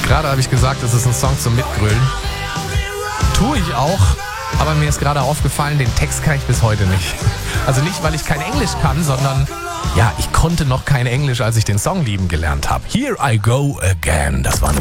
Gerade habe ich gesagt, es ist ein Song zum Mitgrölen. Tue ich auch, aber mir ist gerade aufgefallen, den Text kann ich bis heute nicht. Also nicht, weil ich kein Englisch kann, sondern ja, ich konnte noch kein Englisch, als ich den Song lieben gelernt habe. Here I Go Again, das war